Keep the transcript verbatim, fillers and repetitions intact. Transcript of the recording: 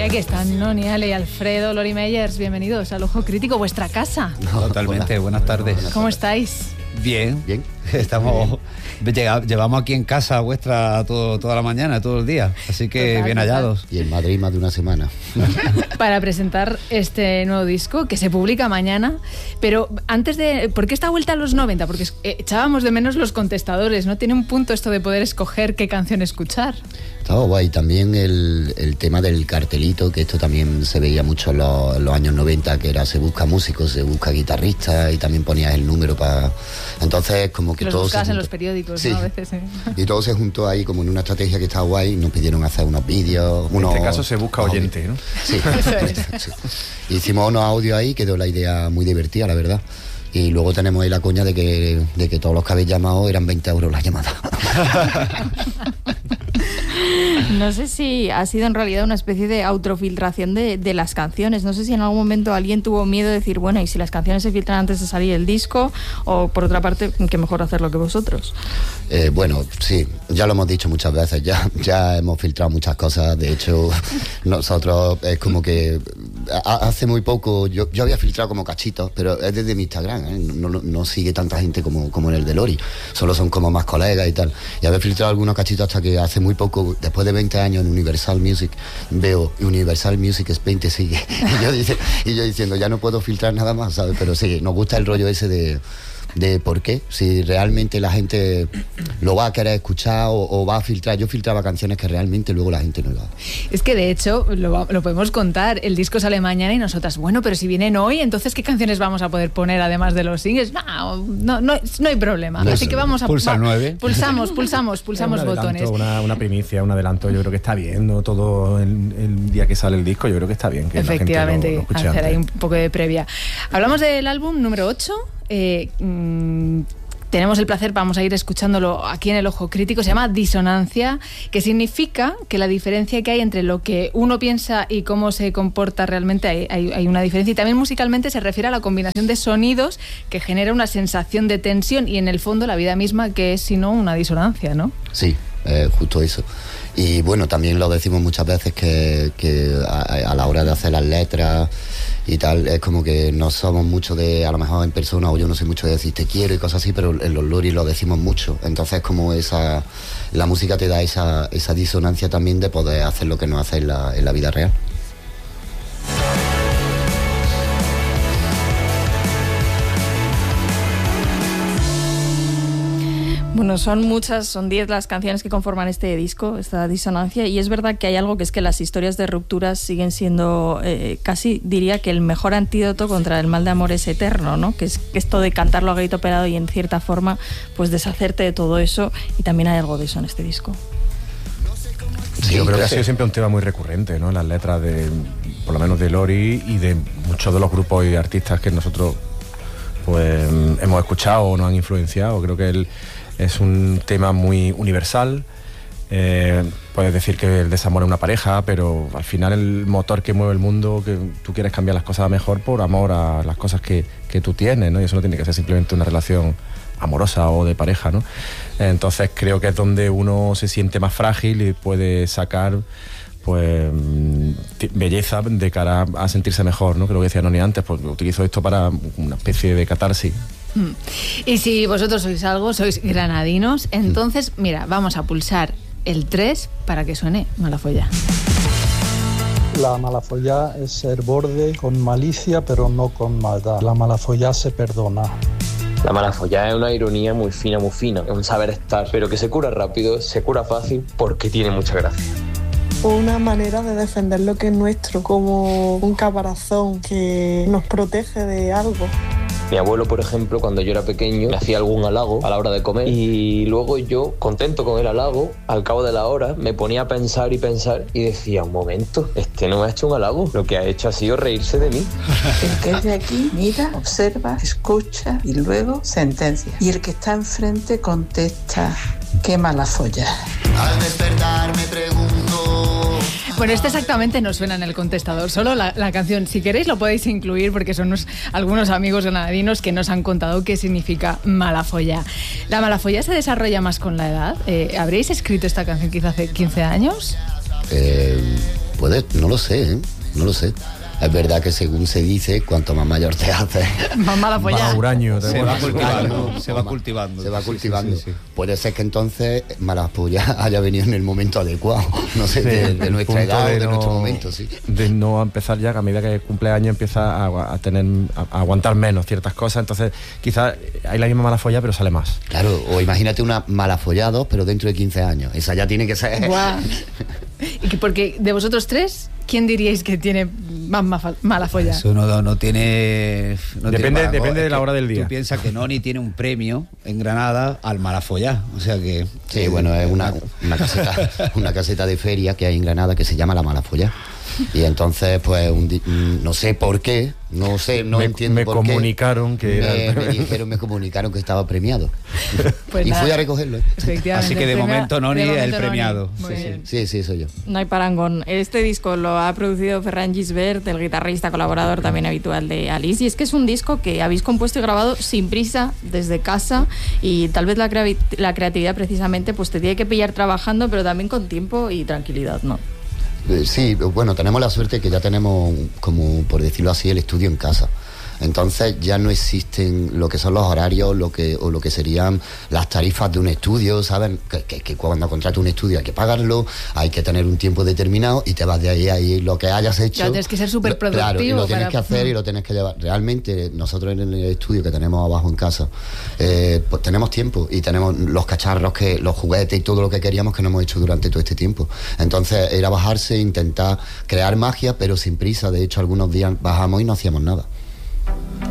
aquí están Noni, Ale y Alfredo, Lori Meyers. Bienvenidos al Ojo Crítico, vuestra casa. No, totalmente, hola. Buenas tardes. ¿Cómo estáis? Bien, bien. Estamos, llega, llevamos aquí en casa vuestra todo, toda la mañana, todo el día, así que total, bien hallados. Y en Madrid más de una semana. Para presentar este nuevo disco que se publica mañana, pero antes de... ¿Por qué esta vuelta a los noventa? Porque echábamos de menos los contestadores, ¿no? Tiene un punto esto de poder escoger qué canción escuchar. Estaba guay. También el, el tema del cartelito, que esto también se veía mucho en los, en los años noventa, que era se busca músicos, se busca guitarristas, y también ponías el número para... Entonces, como que los todo buscabas se en los periódicos, sí. ¿no? A veces, ¿eh? Y todo se juntó ahí como en una estrategia que estaba guay. Nos pidieron hacer unos vídeos. En este caso se busca oyente, ¿no? Sí. sí. Hicimos unos audios ahí, quedó la idea muy divertida, la verdad. Y luego tenemos ahí la coña de que, de que todos los que habéis llamado eran veinte euros las llamadas. No sé si ha sido en realidad una especie de autofiltración de, de las canciones. No sé si en algún momento alguien tuvo miedo de decir, bueno, ¿y si las canciones se filtran antes de salir el disco? O por otra parte, que mejor hacerlo que vosotros. Eh, bueno, sí, ya lo hemos dicho muchas veces, ya, ya hemos filtrado muchas cosas. De hecho, nosotros es como que hace muy poco, yo, yo había filtrado como cachitos, pero es desde mi Instagram, ¿eh? no, no, no sigue tanta gente como, como en el de Lori, solo son como más colegas y tal. Y había filtrado algunos cachitos hasta que hace muy poco, después de veinte años en Universal Music, veo Universal Music Spain te sigue. Y yo, dice, y yo diciendo, ya no puedo filtrar nada más, ¿sabes? Pero sí, nos gusta el rollo ese de... de por qué, si realmente la gente lo va a querer escuchar o, o va a filtrar. Yo filtraba canciones que realmente luego la gente no la... Es que de hecho, lo, lo podemos contar, el disco sale mañana y nosotras, bueno, pero si vienen hoy, entonces ¿qué canciones vamos a poder poner además de los singles? No, no, no, no hay problema, no, así que vamos a... Pulsa va, nueve. Pulsamos, pulsamos, pulsamos un botones. Adelanto, una, una primicia, un adelanto, yo creo que está bien, ¿no? Todo el, el día que sale el disco, yo creo que está bien que efectivamente, la gente lo, lo hacer antes. ahí un poco de previa. Hablamos del álbum número ocho, eh, mmm, tenemos el placer, vamos a ir escuchándolo aquí en el Ojo Crítico, se llama Disonancia, que significa que la diferencia que hay entre lo que uno piensa y cómo se comporta realmente, hay, hay, hay una diferencia. Y también musicalmente se refiere a la combinación de sonidos que genera una sensación de tensión y en el fondo la vida misma, que es sino una disonancia, ¿no? Sí, eh, justo eso. Y bueno, también lo decimos muchas veces que, que a, a la hora de hacer las letras y tal, es como que no somos mucho de, a lo mejor en persona, o yo no soy mucho de decir te quiero y cosas así, pero en los loris lo decimos mucho. Entonces como esa, la música te da esa, esa disonancia también de poder hacer lo que no hace en la, en la vida real. Bueno, son muchas, son diez las canciones que conforman este disco, esta disonancia, y es verdad que hay algo que es que las historias de rupturas siguen siendo eh, casi, diría que el mejor antídoto contra el mal de amor es eterno, ¿no? Que es que esto de cantarlo a grito pelado y en cierta forma pues deshacerte de todo eso, y también hay algo de eso en este disco. Sí, yo creo que ha sido siempre un tema muy recurrente, ¿no? En las letras de, por lo menos de Lori y de muchos de los grupos y artistas que nosotros pues hemos escuchado o nos han influenciado. Creo que el es un tema muy universal. Eh, puedes decir que el desamor es una pareja, pero al final el motor que mueve el mundo, que tú quieres cambiar las cosas a mejor por amor a las cosas que, que tú tienes, ¿no? Y eso no tiene que ser simplemente una relación amorosa o de pareja, ¿no? Entonces creo que es donde uno se siente más frágil y puede sacar pues belleza de cara a sentirse mejor, ¿no? Que lo que decía Noni antes, pues utilizo esto para una especie de catarsis. Y si vosotros sois algo, sois granadinos, entonces, mira, vamos a pulsar el tres para que suene Malafolla. La malafollá es ser borde con malicia, pero no con maldad. La malafollá se perdona. La malafollá es una ironía muy fina, muy fina. Es un saber estar, pero que se cura rápido, se cura fácil, porque tiene mucha gracia. Una manera de defender lo que es nuestro, como un caparazón que nos protege de algo. Mi abuelo, por ejemplo, cuando yo era pequeño, me hacía algún halago a la hora de comer y luego yo, contento con el halago, al cabo de la hora, me ponía a pensar y pensar y decía, un momento, este no me ha hecho un halago, lo que ha hecho ha sido reírse de mí. El que es de aquí mira, observa, escucha y luego sentencia. Y el que está enfrente contesta, qué mala folla. Al despertar me pregunto... Bueno, este exactamente no suena en el contestador, solo la, la canción. Si queréis lo podéis incluir porque son unos, algunos amigos granadinos que nos han contado qué significa malafolla. ¿La malafolla se desarrolla más con la edad? Eh, ¿Habréis escrito esta canción quizá hace quince años? Eh, puede, no lo sé, ¿eh? No lo sé. Es verdad que según se dice, cuanto más mayor te haces, más mala follada. Más huraño. Se va cultivando, se va cultivando. Se va cultivando. Sí, sí, sí. Puede ser que entonces mala folla haya venido en el momento adecuado, no sé, sí, de, de nuestra edad de o de no, nuestro momento, sí. De no empezar ya, que a medida que cumple años empieza a, a tener, a, a aguantar menos ciertas cosas, entonces quizás hay la misma mala folla, pero sale más. Claro, o imagínate una mala follada, pero dentro de quince años. Esa ya tiene que ser. Guau. Y que porque de vosotros tres, ¿quién diríais que tiene más ma- mala folla? Eso no, no tiene... No depende tiene depende de la hora del día. Tú piensas que Noni tiene un premio en Granada al Malafollá, o sea que... Sí, eh, bueno, es una, una, caseta, una caseta de feria que hay en Granada que se llama La Malafollá. Y entonces, pues, un, no sé por qué, no sé, no me, entiendo me por comunicaron qué. Que me, era... me dijeron, me comunicaron que estaba premiado. Pues y nada, fui a recogerlo. Así que de momento Noni es el premiado. Muy Sí, bien. sí, sí, soy yo. No hay parangón. Este disco lo ha producido Ferran Gisbert, el guitarrista colaborador también habitual de Alice, y es que es un disco que habéis compuesto y grabado sin prisa, desde casa, y tal vez la, crea- la creatividad precisamente pues te tiene que pillar trabajando, pero también con tiempo y tranquilidad, ¿no? Sí, bueno, tenemos la suerte que ya tenemos, como por decirlo así, el estudio en casa. Entonces ya no existen lo que son los horarios lo que, o lo que serían las tarifas de un estudio, ¿saben? Que, que, que cuando contratas un estudio hay que pagarlo, hay que tener un tiempo determinado y te vas de ahí a ahí lo que hayas hecho. Claro, tienes que ser súper productivo. Claro, y lo tienes para... que hacer y lo tienes que llevar. Realmente nosotros en el estudio que tenemos abajo en casa, eh, pues tenemos tiempo y tenemos los cacharros, que los juguetes y todo lo que queríamos que no hemos hecho durante todo este tiempo. Entonces era bajarse, intentar crear magia, pero sin prisa. De hecho, algunos días bajamos y no hacíamos nada.